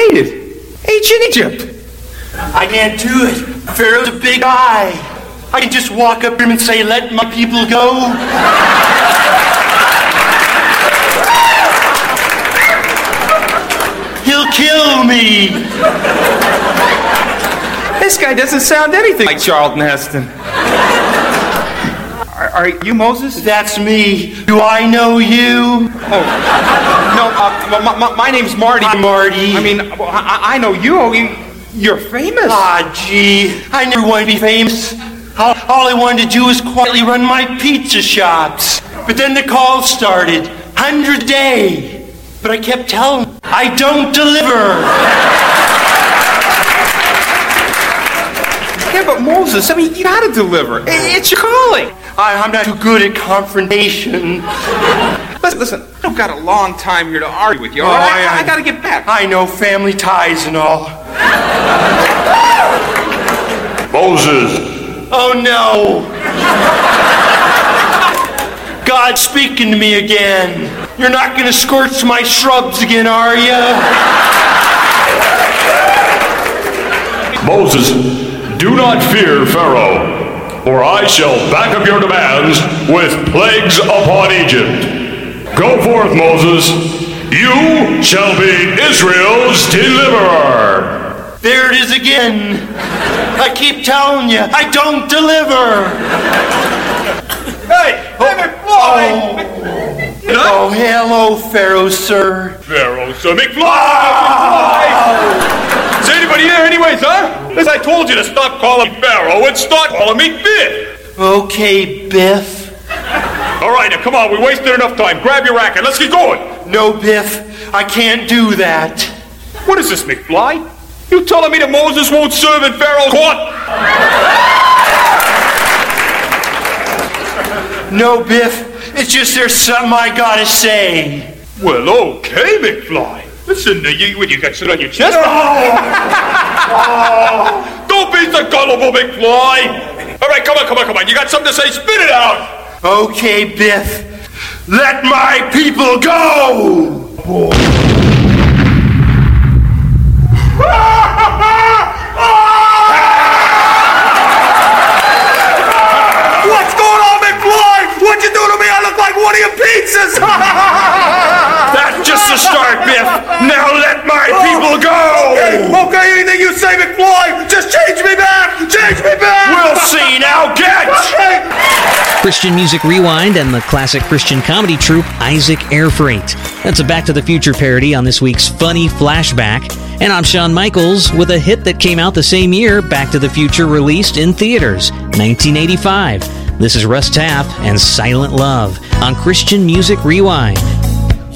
defeated. Ancient Egypt. I can't do it. Pharaoh's a big eye. I can just walk up to him and say, let my people go. He'll kill me. This guy doesn't sound anything like Charlton Heston. Are you Moses? That's me. Do I know you? Oh, no, my name's Marty. Hi, Marty. I mean, I know you. You're famous. Ah, gee. I never wanted to be famous. All I wanted to do was quietly run my pizza shops. But then the calls started. 100 a day. But I kept telling them, I don't deliver. Yeah, but Moses, I mean, you gotta deliver. It's your calling. I'm not too good at confrontation. Listen, I've got a long time here to argue with you. All right? I gotta get back. I know, family ties and all. Moses. Oh, no. God's speaking to me again. You're not going to scorch my shrubs again, are you? Moses, do not fear Pharaoh, for I shall back up your demands with plagues upon Egypt. Go forth, Moses. You shall be Israel's deliverer. There it is again. I keep telling you, I don't deliver. Hey, McFly! Oh, hello, Pharaoh, sir. Pharaoh, sir, McFly! Is anybody there anyways, huh? As I told you to stop calling me Pharaoh and start calling me Biff. Okay, Biff. All right, now come on, we wasted enough time. Grab your racket, let's get going. No, Biff, I can't do that. What is this, McFly? You telling me that Moses won't serve in Pharaoh's court? No, Biff, it's just there's something I gotta say. Well, okay, McFly. Listen, you got sit on your chest? Don't be so gullible, McFly. All right, come on. You got something to say? Spit it out. Okay, Biff. Let my people go! What's going on, McFly? What'd you do to me? I look like one of your pizzas. That's just the start, Biff. Now let my people go! Okay, anything you say, McFly, just change me back! We'll see, now get! Christian Music Rewind and the classic Christian comedy troupe Isaac Air Freight. That's a Back to the Future parody on this week's Funny Flashback. And I'm Shawn Michaels with a hit that came out the same year Back to the Future released in theaters, 1985. This is Russ Taff and Silent Love on Christian Music Rewind.